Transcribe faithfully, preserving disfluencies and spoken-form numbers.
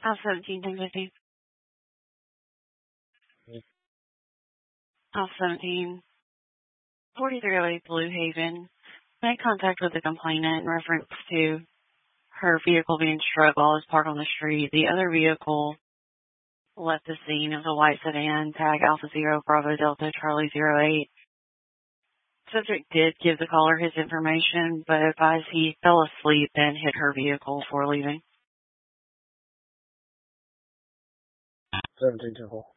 House seventeen, ten fifty. House seventeen, forty-three oh eight Blue Haven. Made contact with the complainant in reference to her vehicle being struck while it was parked on the street. The other vehicle left the scene. It was a white sedan, tag Alpha Zero Bravo Delta Charlie Zero Eight. Subject did give the caller his information, but advised he fell asleep and hit her vehicle before leaving. seventeen ten four.